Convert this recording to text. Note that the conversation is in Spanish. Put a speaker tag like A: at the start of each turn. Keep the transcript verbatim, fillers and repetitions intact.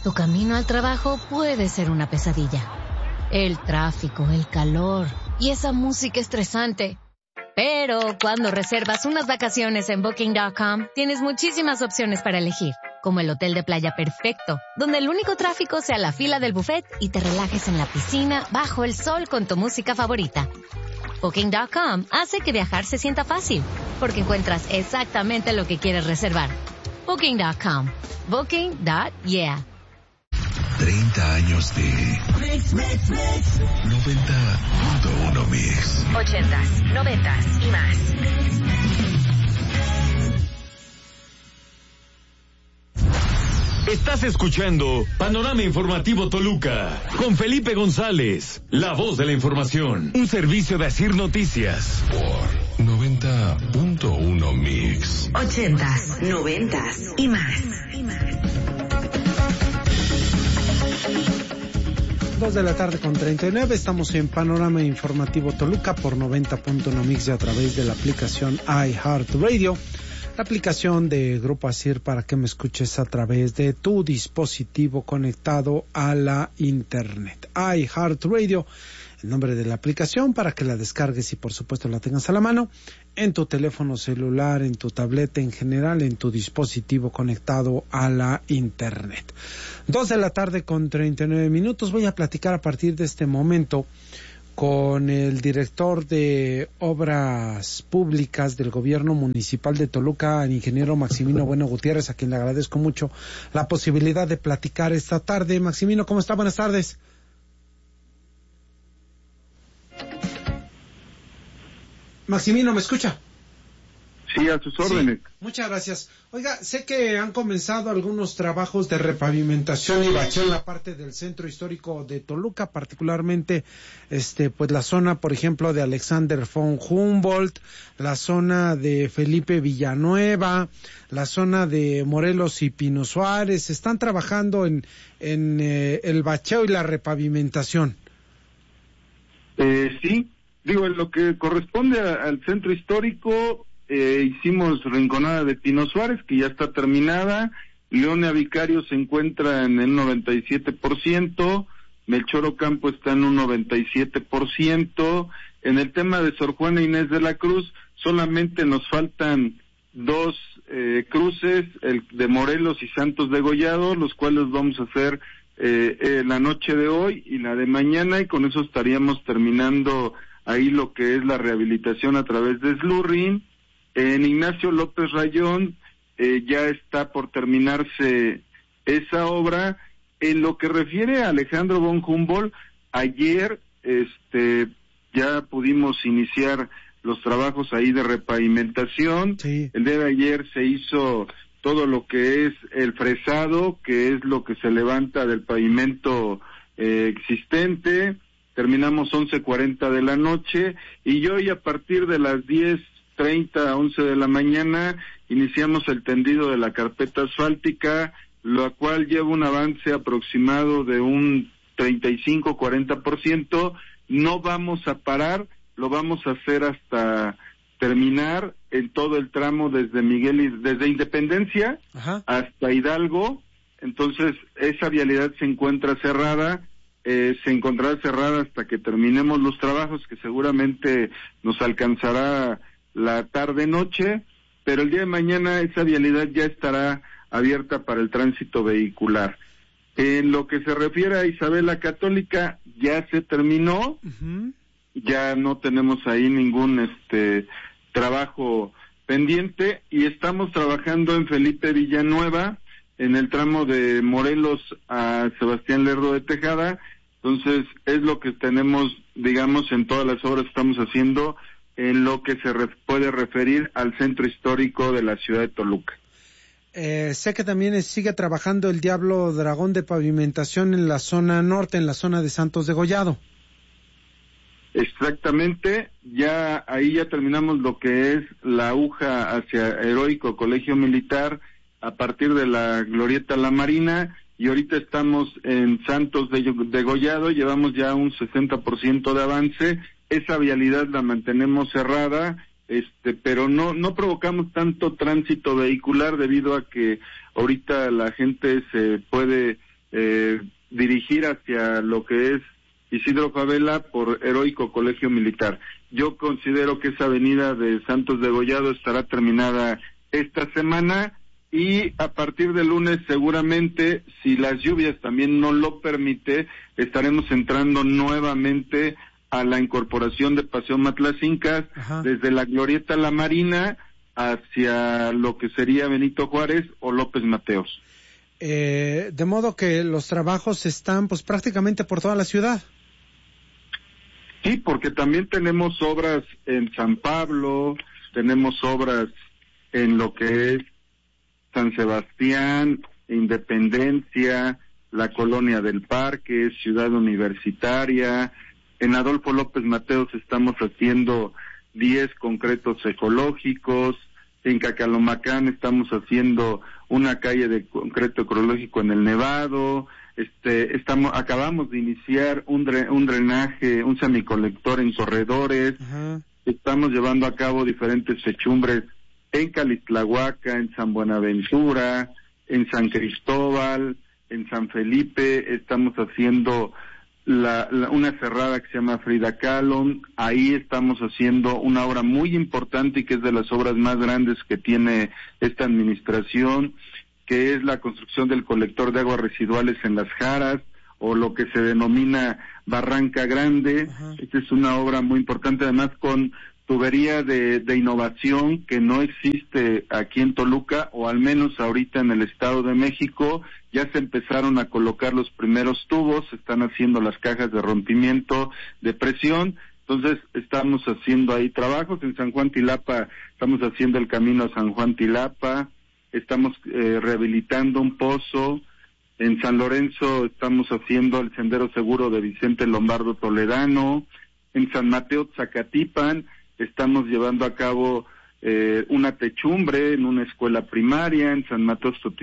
A: Tu camino al trabajo puede ser una pesadilla. El tráfico, el calor y esa música estresante. Pero cuando reservas unas vacaciones en Booking punto com, tienes muchísimas opciones para elegir, como el hotel de playa perfecto, donde el único tráfico sea la fila del buffet y te relajes en la piscina bajo el sol con tu música favorita. Booking punto com hace que viajar se sienta fácil, porque encuentras exactamente lo que quieres reservar. Booking punto com. Booking punto yeah.
B: treinta años de Mix, Mix, Mix. noventa punto uno Mix.
C: ochentas, noventas y más.
D: Estás escuchando Panorama Informativo Toluca con Felipe González, la voz de la información. Un servicio de Asir Noticias.
B: Por noventa punto uno Mix.
C: Ochentas, noventas y más.
E: Dos de la tarde con treinta y nueve, estamos en Panorama Informativo Toluca por noventa punto uno Mix y a través de la aplicación iHeartRadio, la aplicación de Grupo Asir para que me escuches a través de tu dispositivo conectado a la internet. iHeartRadio, el nombre de la aplicación, para que la descargues y por supuesto la tengas a la mano en tu teléfono celular, en tu tableta, en general en tu dispositivo conectado a la internet. Dos de la tarde con treinta y nueve minutos. Voy a platicar a partir de este momento con el director de Obras Públicas del Gobierno Municipal de Toluca, el ingeniero Maximino Bueno Gutiérrez, a quien le agradezco mucho la posibilidad de platicar esta tarde. Maximino, ¿cómo está? Buenas tardes. Maximino, ¿me escucha?
F: Sí, a sus órdenes.
E: Sí, muchas gracias. Oiga, sé que han comenzado algunos trabajos de repavimentación y bacheo en la parte del centro histórico de Toluca, particularmente este pues la zona, por ejemplo, de Alexander von Humboldt, la zona de Felipe Villanueva, la zona de Morelos y Pino Suárez. Están trabajando en en eh, el bacheo y la repavimentación.
F: Eh, sí, digo, en lo que corresponde a, al centro histórico, Eh, hicimos Rinconada de Pino Suárez, que ya está terminada. Leone Vicario se encuentra en el noventa y siete por ciento, Melchor Ocampo está en un noventa y siete por ciento. En el tema de Sor Juana Inés de la Cruz, solamente nos faltan dos eh, cruces, el de Morelos y Santos Degollado, los cuales vamos a hacer eh, eh, la noche de hoy y la de mañana, y con eso estaríamos terminando ahí lo que es la rehabilitación a través de Slurring. En Ignacio López Rayón eh, ya está por terminarse esa obra. En lo que refiere a Alejandro von Humboldt, ayer este ya pudimos iniciar los trabajos ahí de repavimentación. Sí. El día de ayer se hizo todo lo que es el fresado, que es lo que se levanta del pavimento eh, existente. Terminamos once cuarenta de la noche y hoy a partir de las diez treinta a once de la mañana iniciamos el tendido de la carpeta asfáltica, lo cual lleva un avance aproximado de un treinta y cinco a cuarenta por ciento. No vamos a parar, lo vamos a hacer hasta terminar en todo el tramo desde Miguel y desde Independencia Ajá. hasta Hidalgo. Entonces esa vialidad se encuentra cerrada. Eh, se encontrará cerrada hasta que terminemos los trabajos, que seguramente nos alcanzará la tarde-noche, pero el día de mañana esa vialidad ya estará abierta para el tránsito vehicular. En lo que se refiere a Isabel la Católica, ya se terminó, uh-huh. ya no tenemos ahí ningún este trabajo pendiente, y estamos trabajando en Felipe Villanueva, en el tramo de Morelos a Sebastián Lerdo de Tejada. Entonces es lo que tenemos, digamos, en todas las obras que estamos haciendo en lo que se re- puede referir al centro histórico de la ciudad de Toluca.
E: Eh, sé que también sigue trabajando el Diablo Dragón de pavimentación en la zona norte, en la zona de Santos Degollado.
F: Exactamente, ya ahí ya terminamos lo que es la aguja hacia Heroico Colegio Militar a partir de la Glorieta La Marina, y ahorita estamos en Santos Degollado, llevamos ya un sesenta por ciento de avance. Esa vialidad la mantenemos cerrada, este, pero no no provocamos tanto tránsito vehicular debido a que ahorita la gente se puede eh, dirigir hacia lo que es Isidro Fabela por Heroico Colegio Militar. Yo considero que esa avenida de Santos Degollado estará terminada esta semana y a partir del lunes seguramente, si las lluvias también no lo permite, estaremos entrando nuevamente a la incorporación de Paseo Matlacincas, Ajá. desde la Glorieta La Marina hacia lo que sería Benito Juárez o López Mateos.
E: Eh, de modo que los trabajos están pues prácticamente por toda la ciudad.
F: Sí, porque también tenemos obras en San Pablo, tenemos obras en lo que es San Sebastián, Independencia, la Colonia del Parque, Ciudad Universitaria. En Adolfo López Mateos estamos haciendo diez concretos ecológicos. En Cacalomacán estamos haciendo una calle de concreto ecológico en el Nevado. Este, estamos, acabamos de iniciar un, dre, un drenaje, un semicolector en Corredores. Uh-huh. Estamos llevando a cabo diferentes fechumbres en Calitlahuaca, en San Buenaventura, en San Cristóbal, en San Felipe. Estamos haciendo la, la, una cerrada que se llama Frida Kahlo. Ahí estamos haciendo una obra muy importante y que es de las obras más grandes que tiene esta administración, que es la construcción del colector de aguas residuales en Las Jaras, o lo que se denomina Barranca Grande. Uh-huh. Esta es una obra muy importante, además con tubería de, de innovación que no existe aquí en Toluca, o al menos ahorita en el Estado de México. Ya se empezaron a colocar los primeros tubos, se están haciendo las cajas de rompimiento de presión. Entonces estamos haciendo ahí trabajos. En San Juan Tilapa estamos haciendo el camino a San Juan Tilapa, estamos eh, rehabilitando un pozo. En San Lorenzo estamos haciendo el sendero seguro de Vicente Lombardo Toledano. En San Mateo Zacatipan estamos llevando a cabo eh, una techumbre en una escuela primaria. En San Mateo